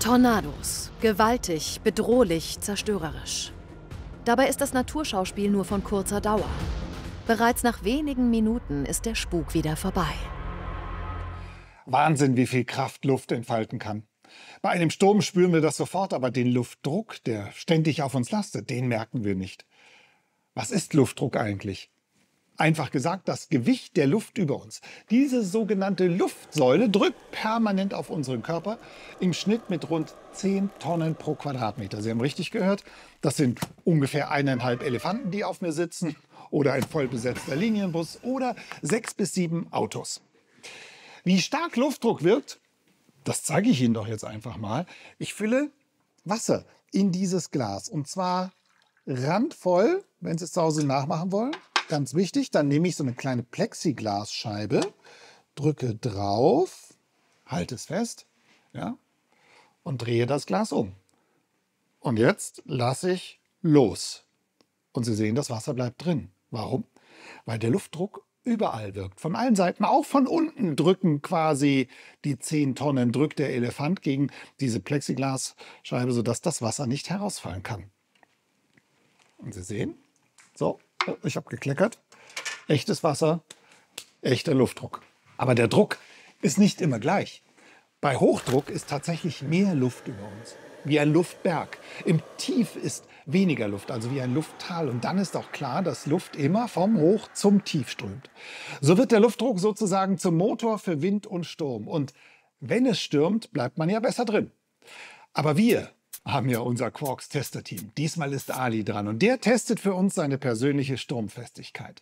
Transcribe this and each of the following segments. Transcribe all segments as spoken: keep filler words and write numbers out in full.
Tornados. Gewaltig, bedrohlich, zerstörerisch. Dabei ist das Naturschauspiel nur von kurzer Dauer. Bereits nach wenigen Minuten ist der Spuk wieder vorbei. Wahnsinn, wie viel Kraft Luft entfalten kann. Bei einem Sturm spüren wir das sofort, aber den Luftdruck, der ständig auf uns lastet, den merken wir nicht. Was ist Luftdruck eigentlich? Einfach gesagt, das Gewicht der Luft über uns. Diese sogenannte Luftsäule drückt permanent auf unseren Körper, im Schnitt mit rund zehn Tonnen pro Quadratmeter. Sie haben richtig gehört, das sind ungefähr eineinhalb Elefanten, die auf mir sitzen, oder ein vollbesetzter Linienbus oder sechs bis sieben Autos. Wie stark Luftdruck wirkt, das zeige ich Ihnen doch jetzt einfach mal. Ich fülle Wasser in dieses Glas, und zwar randvoll, wenn Sie es zu Hause nachmachen wollen. Ganz wichtig, dann nehme ich so eine kleine Plexiglasscheibe, drücke drauf, halte es fest, ja, und drehe das Glas um. Und jetzt lasse ich los. Und Sie sehen, das Wasser bleibt drin. Warum? Weil der Luftdruck überall wirkt. Von allen Seiten, auch von unten drücken quasi die zehn Tonnen, drückt der Elefant gegen diese Plexiglasscheibe, sodass das Wasser nicht herausfallen kann. Und Sie sehen, so, ich habe gekleckert, echtes Wasser, echter Luftdruck. Aber der Druck ist nicht immer gleich. Bei Hochdruck ist tatsächlich mehr Luft über uns, wie ein Luftberg. Im Tief ist weniger Luft, also wie ein Lufttal. Und dann ist auch klar, dass Luft immer vom Hoch zum Tief strömt. So wird der Luftdruck sozusagen zum Motor für Wind und Sturm. Und wenn es stürmt, bleibt man ja besser drin. Aber wir haben ja unser Quarks-Tester-Team. Diesmal ist Ali dran und der testet für uns seine persönliche Sturmfestigkeit.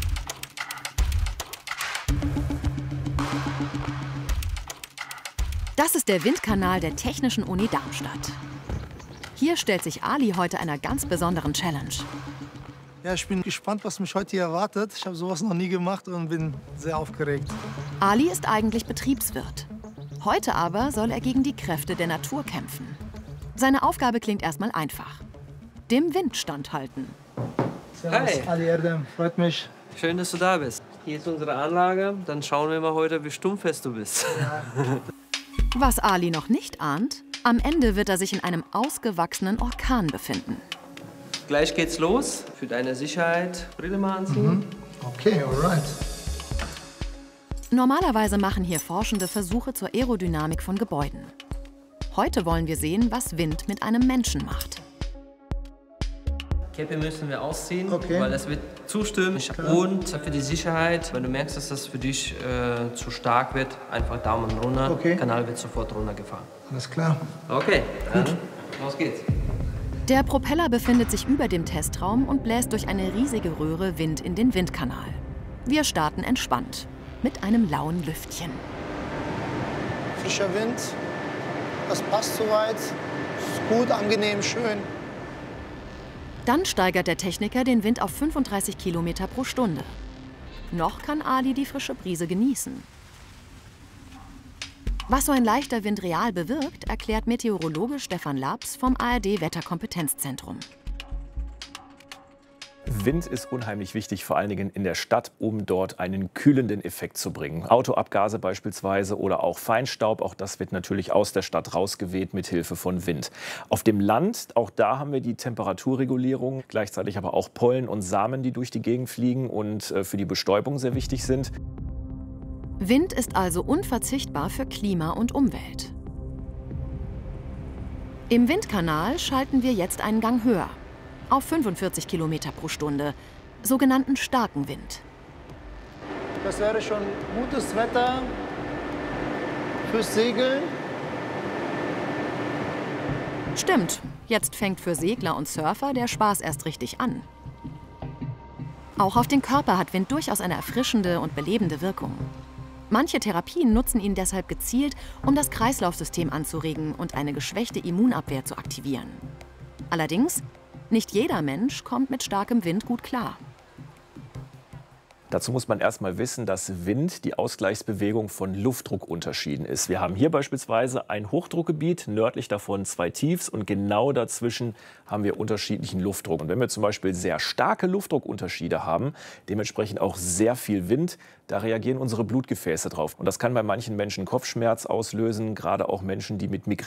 Das ist der Windkanal der Technischen Uni Darmstadt. Hier stellt sich Ali heute einer ganz besonderen Challenge. Ja, ich bin gespannt, was mich heute hier erwartet. Ich habe sowas noch nie gemacht und bin sehr aufgeregt. Ali ist eigentlich Betriebswirt. Heute aber soll er gegen die Kräfte der Natur kämpfen. Seine Aufgabe klingt erstmal einfach: dem Wind standhalten. Servus, Hi. Ali Erdem, freut mich. Schön, dass du da bist. Hier ist unsere Anlage. Dann schauen wir mal heute, wie stummfest du bist. Ja. Was Ali noch nicht ahnt: am Ende wird er sich in einem ausgewachsenen Orkan befinden. Gleich geht's los. Für deine Sicherheit Brille mal anziehen. Mhm. Okay, alright. Normalerweise machen hier Forschende Versuche zur Aerodynamik von Gebäuden. Heute wollen wir sehen, was Wind mit einem Menschen macht. Käppe müssen wir ausziehen, Okay. weil es wird zu stürmisch. Klar. Und für die Sicherheit, wenn du merkst, dass das für dich äh, zu stark wird, einfach Daumen runter. Okay. Kanal wird sofort runtergefahren. Alles klar. Okay, dann los geht's. Der Propeller befindet sich über dem Testraum und bläst durch eine riesige Röhre Wind in den Windkanal. Wir starten entspannt, mit einem lauen Lüftchen. Frischer Wind, das passt soweit. Ist gut, angenehm, schön. Dann steigert der Techniker den Wind auf fünfunddreißig Kilometer pro Stunde. Noch kann Ali die frische Brise genießen. Was so ein leichter Wind real bewirkt, erklärt Meteorologe Stefan Labs vom A R D-Wetterkompetenzzentrum. Wind ist unheimlich wichtig, vor allen Dingen in der Stadt, um dort einen kühlenden Effekt zu bringen. Autoabgase beispielsweise oder auch Feinstaub, auch das wird natürlich aus der Stadt rausgeweht mit Hilfe von Wind. Auf dem Land, auch da haben wir die Temperaturregulierung, gleichzeitig aber auch Pollen und Samen, die durch die Gegend fliegen und für die Bestäubung sehr wichtig sind. Wind ist also unverzichtbar für Klima und Umwelt. Im Windkanal schalten wir jetzt einen Gang höher, auf fünfundvierzig Kilometer pro Stunde, sogenannten starken Wind. Das wäre schon gutes Wetter fürs Segeln. Stimmt, jetzt fängt für Segler und Surfer der Spaß erst richtig an. Auch auf den Körper hat Wind durchaus eine erfrischende und belebende Wirkung. Manche Therapien nutzen ihn deshalb gezielt, um das Kreislaufsystem anzuregen und eine geschwächte Immunabwehr zu aktivieren. Allerdings, nicht jeder Mensch kommt mit starkem Wind gut klar. Dazu muss man erst mal wissen, dass Wind die Ausgleichsbewegung von Luftdruckunterschieden ist. Wir haben hier beispielsweise ein Hochdruckgebiet, nördlich davon zwei Tiefs und genau dazwischen haben wir unterschiedlichen Luftdruck. Und wenn wir zum Beispiel sehr starke Luftdruckunterschiede haben, dementsprechend auch sehr viel Wind, da reagieren unsere Blutgefäße drauf. Und das kann bei manchen Menschen Kopfschmerz auslösen, gerade auch Menschen, die mit Migräne